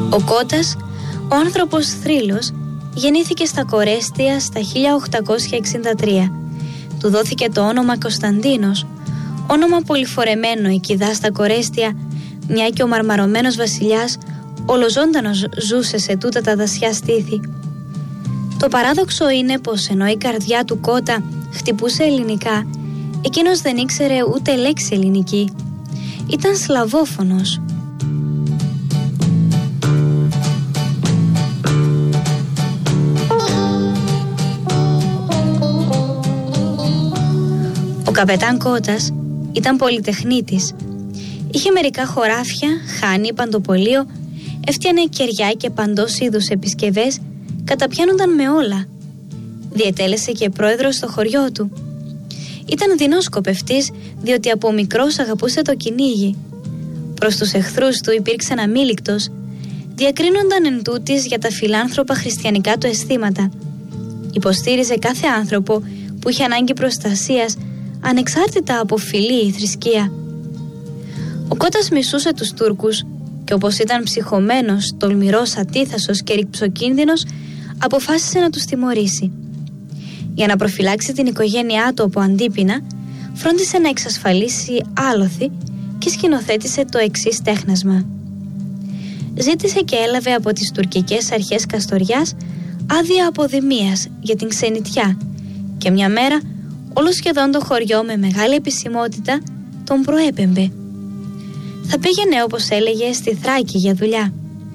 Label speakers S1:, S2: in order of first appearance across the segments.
S1: Ο Κώτας, ο άνθρωπος θρύλος, γεννήθηκε στα Κορέστια στα 1863. Του δόθηκε το όνομα Κωνσταντίνος, όνομα πολυφορεμένο εκειδά στα Κορέστια, μια και ο μαρμαρωμένος βασιλιάς ολοζώντανος ζούσε σε τούτα τα δασιά στήθη. Το παράδοξο είναι πως ενώ η καρδιά του Κώτα χτυπούσε ελληνικά, εκείνος δεν ήξερε ούτε λέξη ελληνική. Ήταν σλαβόφωνος. Ο καπετάν Κώτας ήταν πολυτεχνίτης. Είχε μερικά χωράφια, χάνη, παντοπολείο, έφτιανε κεριά και παντός είδους επισκευές, καταπιάνονταν με όλα. Διετέλεσε και πρόεδρος στο χωριό του. Ήταν δεινός σκοπευτής, διότι από μικρός αγαπούσε το κυνήγι. Προς τους εχθρούς του υπήρξε αμήλικτος, διακρίνονταν εν τούτης για τα φιλάνθρωπα χριστιανικά του αισθήματα. Υποστήριζε κάθε άνθρωπο που είχε ανάγκη προστασίας, ανεξάρτητα από φυλή ή θρησκεία. Ο Κώτας μισούσε τους Τούρκους και όπως ήταν ψυχωμένος, τολμηρός, ατίθασος και ρηψοκίνδυνος, αποφάσισε να τους τιμωρήσει. Για να προφυλάξει την οικογένειά του από αντίπεινα, φρόντισε να εξασφαλίσει άλοθη και σκηνοθέτησε το εξής τέχνασμα. Ζήτησε και έλαβε από τις τουρκικές αρχές Καστοριάς άδεια αποδημίας για την ξενιτιά και μια μέρα όλο σχεδόν το χωριό με μεγάλη επισημότητα τον προέπεμπε. Θα πήγαινε, όπως έλεγε, στη Θράκη για δουλειά.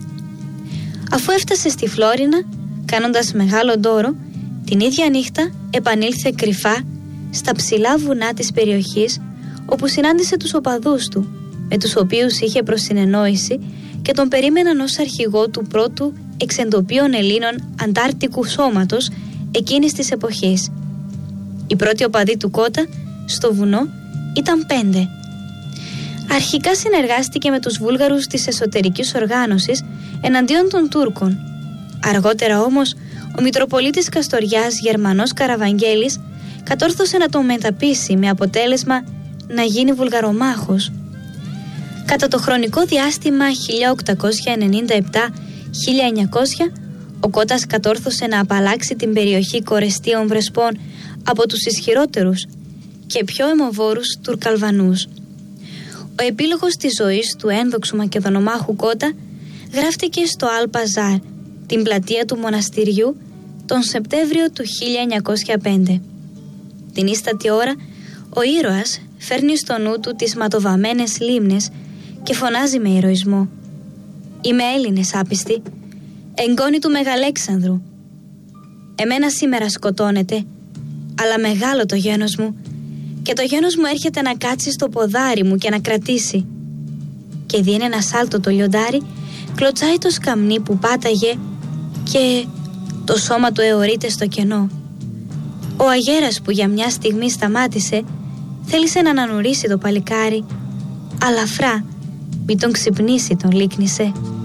S1: Αφού έφτασε στη Φλόρινα, κάνοντας μεγάλο ντόρο, την ίδια νύχτα επανήλθε κρυφά στα ψηλά βουνά της περιοχής, όπου συνάντησε τους οπαδούς του, με τους οποίους είχε προσυνεννόηση και τον περίμεναν ως αρχηγό του πρώτου εξεντοπίων Ελλήνων αντάρτικου σώματος εκείνης της εποχής. Οι πρώτοι οπαδοί του Κώτα στο βουνό ήταν 5. Αρχικά συνεργάστηκε με τους Βούλγαρους της εσωτερικής οργάνωσης εναντίον των Τούρκων. Αργότερα όμως ο Μητροπολίτης Καστοριάς Γερμανός Καραβαγγέλης κατόρθωσε να τον μεταπείσει, με αποτέλεσμα να γίνει βουλγαρομάχος. Κατά το χρονικό διάστημα 1897-1900 ο Κώτας κατόρθωσε να απαλλάξει την περιοχή Κορεστίων Βρεσπών από τους ισχυρότερους και πιο αιμοβόρους Τουρκαλβανούς. Ο επίλογος της ζωής του ένδοξου Μακεδονομάχου Κώτα γράφτηκε στο Αλ-Παζάρ, την πλατεία του μοναστηριού, τον Σεπτέμβριο του 1905. Την ίστατη ώρα ο ήρωας φέρνει στο νου του τις ματοβαμμένες λίμνες και φωνάζει με ηρωισμό: «Είμαι Έλληνες άπιστοι, εγγόνοι του Μεγαλέξανδρου. Εμένα σήμερα σκοτώνεται, αλλά μεγάλο το γένος μου και το γένος μου έρχεται να κάτσει στο ποδάρι μου και να κρατήσει». Και δίνει ένα σάλτο το λιοντάρι, κλωτσάει το σκαμνί που πάταγε και το σώμα του αιωρείται στο κενό. Ο αγέρας που για μια στιγμή σταμάτησε θέλησε να ανανουρίσει το παλικάρι, αλλά φρά, μη τον ξυπνήσει τον λίκνησε.